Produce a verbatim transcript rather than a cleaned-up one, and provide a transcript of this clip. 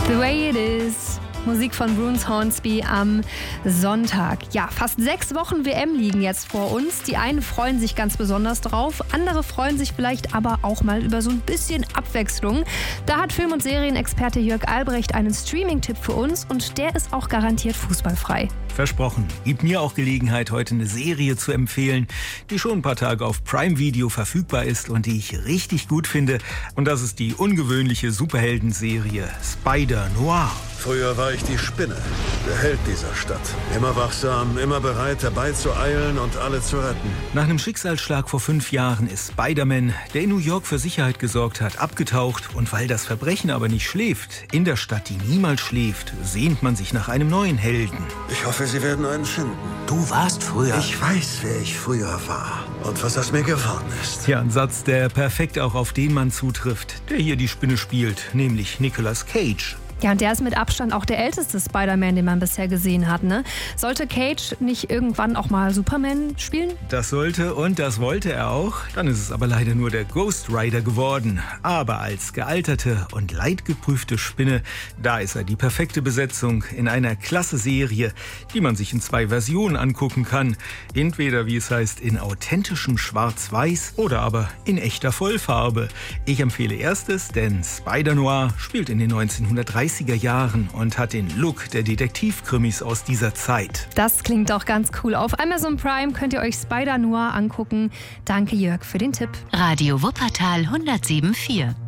The Way It Is. Musik von Bruce Hornsby am Sonntag. Ja, fast sechs Wochen W M liegen jetzt vor uns. Die einen freuen sich ganz besonders drauf, andere freuen sich vielleicht aber auch mal über so ein bisschen Abwechslung. Da hat Film- und Serienexperte Jörg Albrecht einen Streaming-Tipp für uns und der ist auch garantiert fußballfrei. Versprochen. Gibt mir auch Gelegenheit, heute eine Serie zu empfehlen, die schon ein paar Tage auf Prime Video verfügbar ist und die ich richtig gut finde. Und das ist die ungewöhnliche Superheldenserie Spider-Noir. Früher war ich die Spinne, der Held dieser Stadt. Immer wachsam, immer bereit, herbeizueilen und alle zu retten. Nach einem Schicksalsschlag vor fünf Jahren ist Spider-Man, der in New York für Sicherheit gesorgt hat, abgetaucht. Und weil das Verbrechen aber nicht schläft, in der Stadt, die niemals schläft, sehnt man sich nach einem neuen Helden. Ich hoffe, Sie werden einen finden. Du warst früher. Ich weiß, wer ich früher war und was aus mir geworden ist. Ja, ein Satz, der perfekt auch auf den Mann zutrifft, der hier die Spinne spielt, nämlich Nicolas Cage. Ja, und der ist mit Abstand auch der älteste Spider-Man, den man bisher gesehen hat, ne? Sollte Cage nicht irgendwann auch mal Superman spielen? Das sollte und das wollte er auch. Dann ist es aber leider nur der Ghost Rider geworden. Aber als gealterte und leidgeprüfte Spinne, da ist er die perfekte Besetzung in einer klasse Serie, die man sich in zwei Versionen angucken kann. Entweder, wie es heißt, in authentischem Schwarz-Weiß oder aber in echter Vollfarbe. Ich empfehle erstes, denn Spider-Noir spielt in den neunzehnhundertdreißiger Jahren und hat den Look der Detektivkrimis aus dieser Zeit. Das klingt auch ganz cool. Auf Amazon Prime könnt ihr euch Spider-Noir angucken. Danke Jörg für den Tipp. Radio Wuppertal hundertsieben Komma vier.